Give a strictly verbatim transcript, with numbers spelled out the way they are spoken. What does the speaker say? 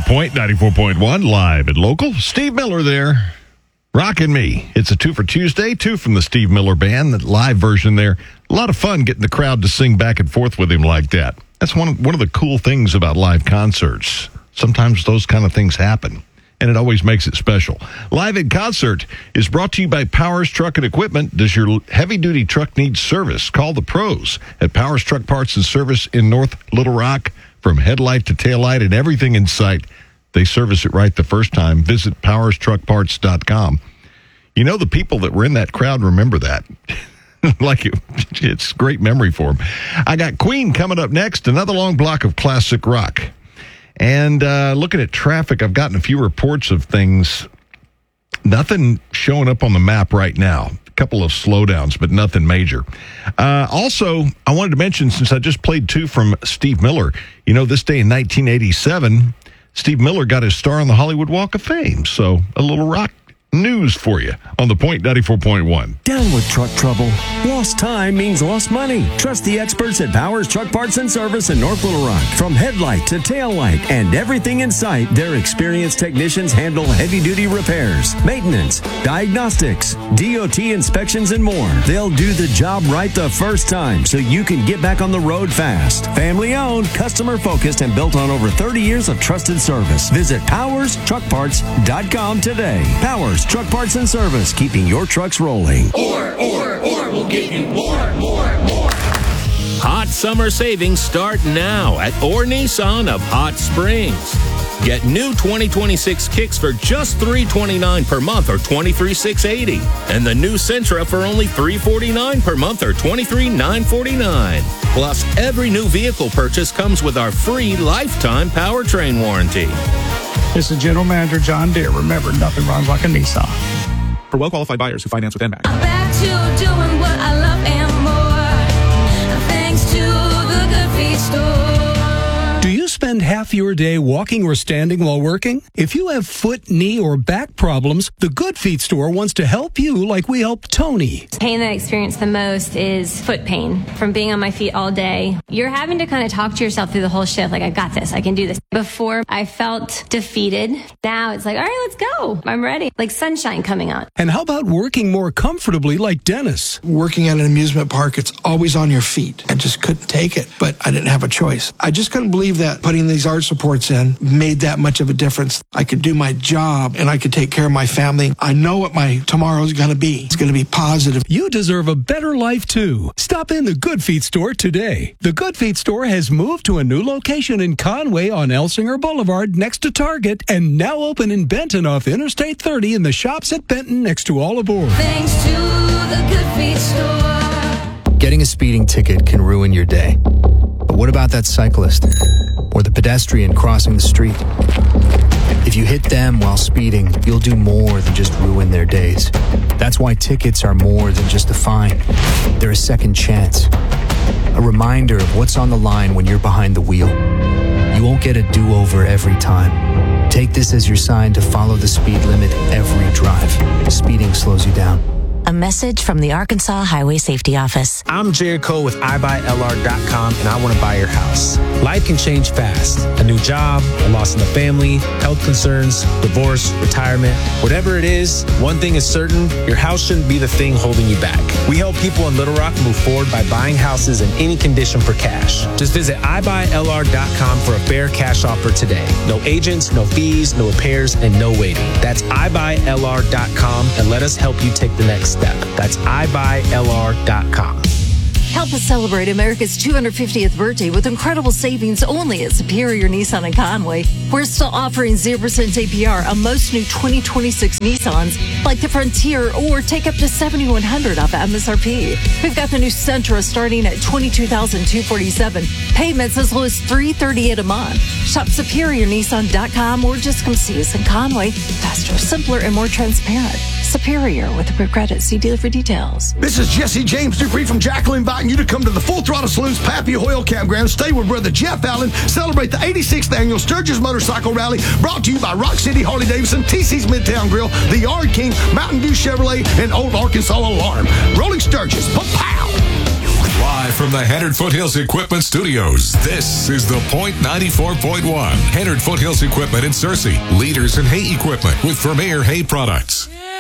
Point, ninety-four point one, live and local. Steve Miller there, rocking me. It's a two for Tuesday, two from the Steve Miller Band, the live version there. A lot of fun getting the crowd to sing back and forth with him like that. That's one of, one of the cool things about live concerts. Sometimes those kind of things happen, and it always makes it special. Live in Concert is brought to you by Powers Truck and Equipment. Does your heavy-duty truck need service? Call the pros at Powers Truck Parts and Service in North Little Rock. From headlight to taillight and everything in sight, they service it right the first time. Visit powers truck parts dot com. You know, the people that were in that crowd remember that. Like it, it's a great memory for them. I got Queen coming up next, another long block of classic rock. And uh, looking at traffic, I've gotten a few reports of things. Nothing showing up on the map right now. A couple of slowdowns, but nothing major. Uh, also, I wanted to mention, since I just played two from Steve Miller, you know, this day in nineteen eighty-seven, Steve Miller got his star on the Hollywood Walk of Fame. So a little rock news for you on the Point ninety-four point one. Down with truck trouble. Lost time means lost money. Trust the experts at Powers Truck Parts and Service in North Little Rock. From headlight to taillight and everything in sight, their experienced technicians handle heavy-duty repairs, maintenance, diagnostics, D O T inspections, and more. They'll do the job right the first time so you can get back on the road fast. Family-owned, customer-focused, and built on over thirty years of trusted service. Visit powers truck parts dot com today. Powers Truck Parts and Service, keeping your trucks rolling. Or, or, or, we'll give you more, more, more. Hot summer savings start now at Orr Nissan of Hot Springs. Get new twenty twenty-six Kicks for just three hundred twenty-nine dollars per month or twenty-three thousand six hundred eighty dollars. And the new Sentra for only three hundred forty-nine dollars per month or twenty-three thousand nine hundred forty-nine dollars. Plus, every new vehicle purchase comes with our free lifetime powertrain warranty. This is General Manager John Deere. Remember, nothing runs like a Nissan. For well-qualified buyers who finance with N M A C. I'm back to doing what I love and more, thanks to the Good Feet Store. Do you spend half your day walking or standing while working? If you have foot, knee, or back problems, the Good Feet Store wants to help you like we help Tony. Pain that I experience the most is foot pain from being on my feet all day. You're having to kind of talk to yourself through the whole shift, like, I got this, I can do this. Before, I felt defeated. Now it's like, all right, let's go. I'm ready. Like sunshine coming out. And how about working more comfortably like Dennis? Working at an amusement park, it's always on your feet. I just couldn't take it, but I didn't have a choice. I just couldn't believe that putting these arch supports in made that much of a difference. I could do my job and I could take care of my family. I know what my tomorrow is going to be. It's going to be positive. You deserve a better life too. Stop in the Good Feet Store today. The Good Feet Store has moved to a new location in Conway on Elsinger Boulevard next to Target and now open in Benton off Interstate thirty in the shops at Benton next to All Aboard. Thanks to the Good Feet Store. Getting a speeding ticket can ruin your day. But what about that cyclist or the pedestrian crossing the street? If you hit them while speeding, you'll do more than just ruin their days. That's why tickets are more than just a fine. They're a second chance. A reminder of what's on the line when you're behind the wheel. You won't get a do-over every time. Take this as your sign to follow the speed limit every drive. Speeding slows you down. A message from the Arkansas Highway Safety Office. I'm Jared Cole with i buy L R dot com, and I want to buy your house. Life can change fast. A new job, a loss in the family, health concerns, divorce, retirement. Whatever it is, one thing is certain, your house shouldn't be the thing holding you back. We help people in Little Rock move forward by buying houses in any condition for cash. Just visit i buy L R dot com for a fair cash offer today. No agents, no fees, no repairs, and no waiting. That's i buy L R dot com, and let us help you take the next step. That's i buy L R dot com. Help us celebrate America's two hundred fiftieth birthday with incredible savings only at Superior Nissan in Conway. We're still offering zero percent A P R on most new twenty twenty-six Nissans, like the Frontier, or take up to seven thousand one hundred dollars off M S R P. We've got the new Sentra starting at twenty-two thousand two hundred forty-seven dollars. Payments as low as three hundred thirty-eight dollars a month. Shop Superior Nissan dot com or just come see us in Conway. Faster, simpler, and more transparent. Superior with approved credit. See dealer for details. This is Jesse James Dupree from Jacqueline, inviting you to come to the Full Throttle Saloon's Pappy Hoyle Campground. Stay with brother Jeff Allen. Celebrate the eighty-sixth annual Sturgis Motorcycle Rally, brought to you by Rock City Harley Davidson, T C's Midtown Grill, The Yard King, Mountain Dew Chevrolet, and Old Arkansas Alarm. Rolling Sturgis, pa-pow! Live from from the Hennard Foothills Equipment Studios, this is The Point ninety-four point one. Hennard Foothills Equipment in Searcy. Leaders in hay equipment with Vermeer Hay Products.